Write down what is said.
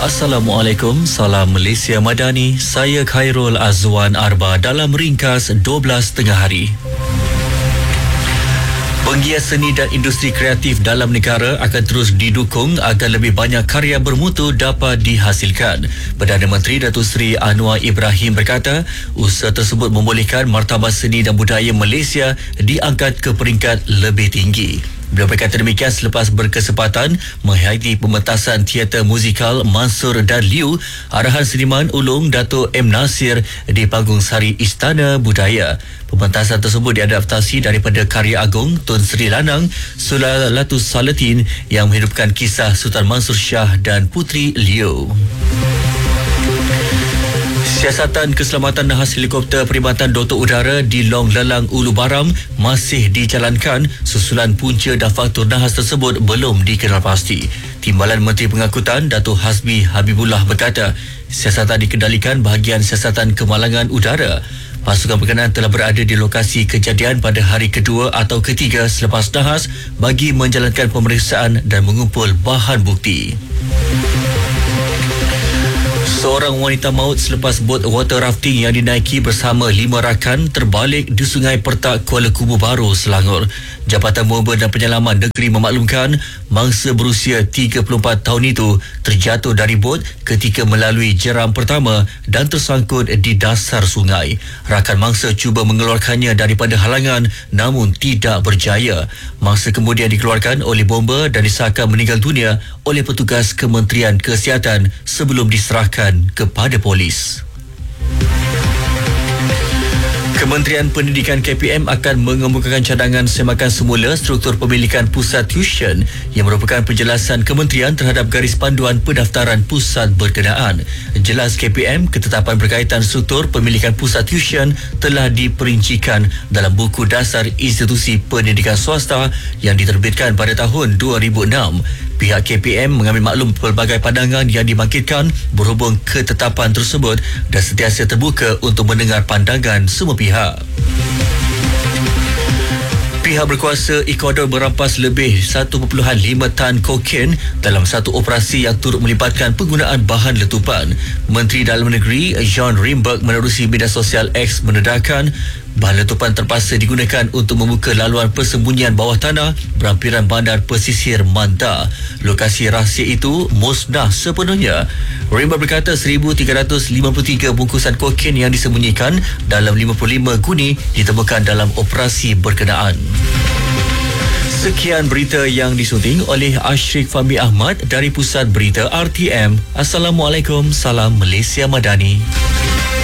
Assalamualaikum, salam Malaysia Madani. Saya Khairul Azwan Arba dalam ringkas 12 tengah hari. Penggiat seni dan industri kreatif dalam negara akan terus didukung agar lebih banyak karya bermutu dapat dihasilkan. Perdana Menteri Datuk Seri Anwar Ibrahim berkata, usaha tersebut membolehkan martabat seni dan budaya Malaysia diangkat ke peringkat lebih tinggi. Beliau berkata demikian selepas berkesempatan menghadiri pementasan teater musikal Mansur dan Liu arahan seniman ulung Dato' M. Nasir di panggung Sari Istana Budaya. Pementasan tersebut diadaptasi daripada karya agung Tun Sri Lanang Sulalatus Salatin yang menghidupkan kisah Sultan Mansur Shah dan Puteri Liu. Siasatan keselamatan nahas helikopter Perkhidmatan Doktor Udara di Long Lelang Ulu Baram masih dijalankan susulan punca dan faktor nahas tersebut belum dikenal pasti. Timbalan Menteri Pengangkutan Dato' Hasbi Habibullah berkata, siasatan dikendalikan bahagian siasatan kemalangan udara. Pasukan berkenaan telah berada di lokasi kejadian pada hari kedua atau ketiga selepas nahas bagi menjalankan pemeriksaan dan mengumpul bahan bukti. Seorang wanita maut selepas bot water rafting yang dinaiki bersama 5 rakan terbalik di Sungai Pertak, Kuala Kubu Baru, Selangor. Jabatan Bomba dan Penyelaman Negeri memaklumkan mangsa berusia 34 tahun itu terjatuh dari bot ketika melalui jeram pertama dan tersangkut di dasar sungai. Rakan mangsa cuba mengeluarkannya daripada halangan namun tidak berjaya. Mangsa kemudian dikeluarkan oleh bomba dan disahkan meninggal dunia oleh petugas Kementerian Kesihatan sebelum diserahkan kepada polis. Kementerian Pendidikan KPM akan mengemukakan cadangan semakan semula struktur pemilikan pusat tuition yang merupakan penjelasan kementerian terhadap garis panduan pendaftaran pusat berkenaan. Jelas KPM, ketetapan berkaitan struktur pemilikan pusat tuition telah diperincikan dalam buku dasar institusi pendidikan swasta yang diterbitkan pada tahun 2006. Pihak KPM mengambil maklum pelbagai pandangan yang dibangkitkan berhubung ketetapan tersebut dan sentiasa terbuka untuk mendengar pandangan semua pihak. Pihak berkuasa Ecuador merampas lebih 1.5 tan kokain dalam satu operasi yang turut melibatkan penggunaan bahan letupan. Menteri Dalam Negeri John Rimberg menerusi media sosial X menedahkan bahan letupan terpaksa digunakan untuk membuka laluan persembunyian bawah tanah berhampiran bandar pesisir Manta. Lokasi rahsia itu musnah sepenuhnya. Rimberg berkata 1,353 bungkusan kokain yang disembunyikan dalam 55 guni ditemukan dalam operasi berkenaan. Sekian berita yang disunting oleh Ashrik Fahmi Ahmad dari Pusat Berita RTM. Assalamualaikum, salam Malaysia Madani.